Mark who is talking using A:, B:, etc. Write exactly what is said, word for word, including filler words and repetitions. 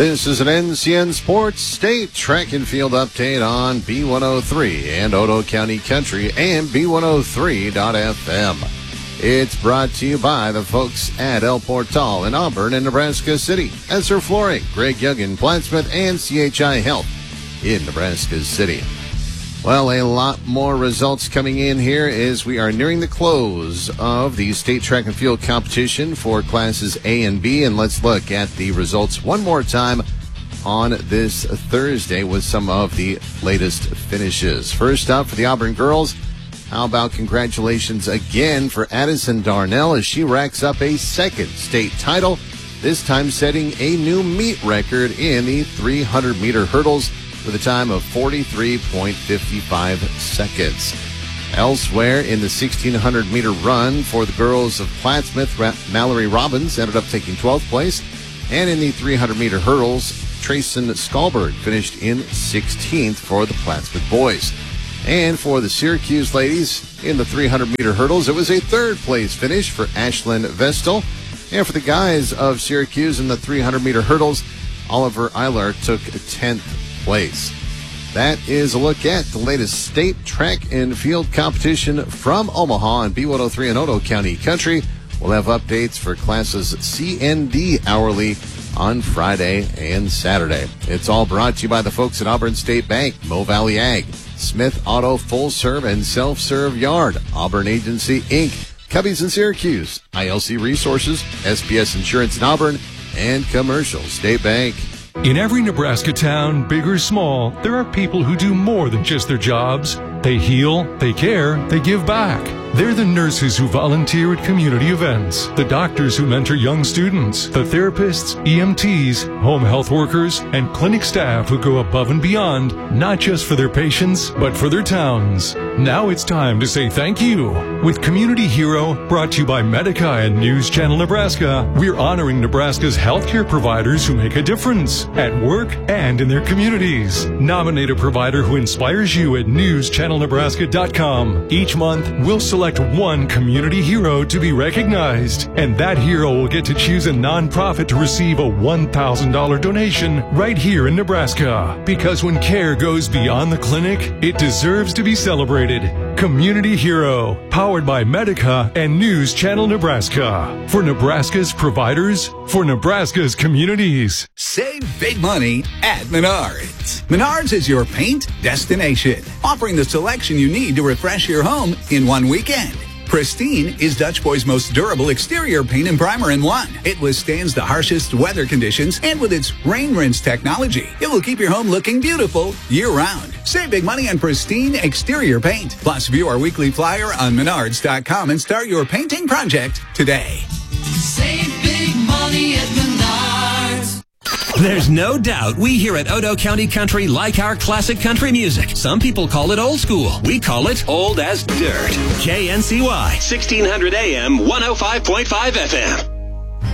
A: This is an N C N Sports State Track and Field update on B one oh three and Otoe County Country and B one oh three dot F M. It's brought to you by the folks at El Portal in Auburn and Nebraska City, Esser Flooring, Greg Young in Plattsmouth, and C H I Health in Nebraska City. Well, a lot more results coming in here as we are nearing the close of the state track and field competition for classes A and B. And let's look at the results one more time on this Thursday with some of the latest finishes. First up for the Auburn girls, how about congratulations again for Addison Darnell as she racks up a second state title, this time setting a new meet record in the three hundred meter hurdles with a time of forty-three point five five seconds. Elsewhere in the sixteen hundred meter run for the girls of Plattsmouth, Mallory Robbins ended up taking twelfth place. And in the three hundred meter hurdles, Trayson Skalberg finished in sixteenth for the Plattsmouth boys. And for the Syracuse ladies in the three hundred meter hurdles, it was a third place finish for Ashlyn Vestal. And for the guys of Syracuse in the three hundred meter hurdles, Oliver Eiler took tenth place. That is a look at the latest state track and field competition from Omaha and B one oh three and Otoe County Country. We'll have updates for classes C and D hourly on Friday and Saturday. It's all brought to you by the folks at Auburn State Bank, Mo Valley Ag, Smith Auto Full Serve and Self Serve Yard, Auburn Agency Incorporated, Cubbies in Syracuse, I L C Resources, S P S Insurance in Auburn, and Commercial State Bank.
B: In every Nebraska town, big or small, there are people who do more than just their jobs. They heal, they care, they give back. They're the nurses who volunteer at community events, the doctors who mentor young students, the therapists, E M Ts, home health workers, and clinic staff who go above and beyond, not just for their patients, but for their towns. Now it's time to say thank you. With Community Hero, brought to you by Medica and News Channel Nebraska, we're honoring Nebraska's healthcare providers who make a difference at work and in their communities. Nominate a provider who inspires you at news channel nebraska dot com. Each month, we'll select one community hero to be recognized, and that hero will get to choose a nonprofit to receive a one thousand dollars donation right here in Nebraska. Because when care goes beyond the clinic, it deserves to be celebrated. Community Hero, powered by Medica and News Channel Nebraska. For Nebraska's providers, for Nebraska's communities.
C: Save big money at Menards. Menards is your paint destination, offering the selection you need to refresh your home in one weekend. Pristine is Dutch Boy's most durable exterior paint and primer in one. It withstands the harshest weather conditions, and with its rain rinse technology, it will keep your home looking beautiful year-round. Save big money on Pristine exterior paint. Plus, view our weekly flyer on menards dot com and start your painting project today.
D: Save big money at Menards.
E: There's no doubt we here at Otoe County Country like our classic country music. Some people call it old school. We call it old as dirt. K N C Y, sixteen hundred A M, one oh five point five F M.